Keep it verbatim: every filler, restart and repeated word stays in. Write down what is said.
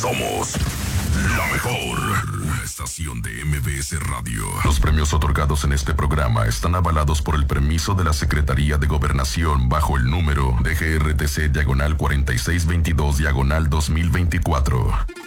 Somos la mejor, una estación de M B S Radio. Los premios otorgados en este programa están avalados por el permiso de la Secretaría de Gobernación bajo el número D G R T C diagonal cuarenta y seis veintidós diagonal dos mil veinticuatro.